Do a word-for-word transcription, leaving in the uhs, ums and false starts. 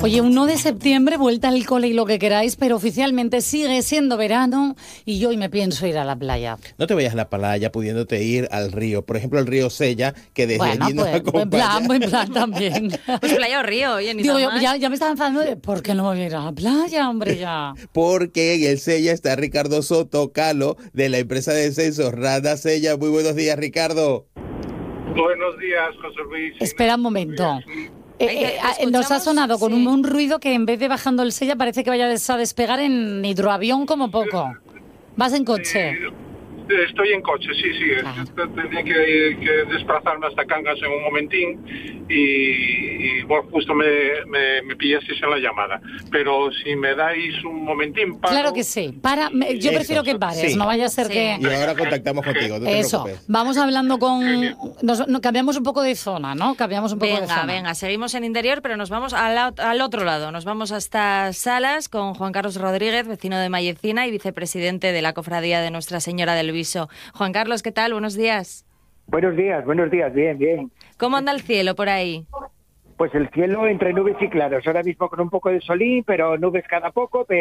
Oye, uno de septiembre, vuelta al cole y lo que queráis, pero oficialmente sigue siendo verano y yo hoy me pienso ir a la playa. No te vayas a la playa pudiéndote ir al río. Por ejemplo, el río Sella, que desde Bueno, allí nos pues, buen acompaña. plan, buen plan también. Pues playa o río, oye, ni Digo, tan yo, mal. ya, ya me estaba enfadando de ¿por qué no me voy a ir a la playa, hombre, ya? Porque en el Sella está Ricardo Soto Calo, de la empresa de censos Rada Sella. Muy buenos días, Ricardo. Buenos días, José Luis. Espera un momento. Eh, Ahí te- eh, te nos ha escuchamos, sonado con sí. un, un ruido que en vez de bajando el Sella parece que vayas a despegar en hidroavión como poco. ¿Vas en coche? Eh, Estoy en coche, sí, sí. Ah. Tenía que, que desplazarme hasta Cangas en un momentín y, y, bueno, justo me, me, me pillasteis en la llamada. Pero si me dais un momentín para... Claro que sí. Para, me- yo Eso, prefiero que pares, sí. no vaya a ser Sí. que... Y ahora contactamos contigo, no te Eso, preocupes. vamos hablando con... Nos, nos cambiamos un poco de zona, ¿no? Cambiamos un poco de Venga, zona. venga, seguimos en interior, pero nos vamos al, ot- al otro lado. Nos vamos hasta Salas con Juan Carlos Rodríguez, vecino de Mallecina y vicepresidente de la Cofradía de Nuestra Señora del Viso. Juan Carlos, ¿qué tal? Buenos días. Buenos días, buenos días, bien, bien. ¿Cómo anda el cielo por ahí? Pues el cielo entre nubes y claros, ahora mismo con un poco de solín, pero nubes cada poco, pero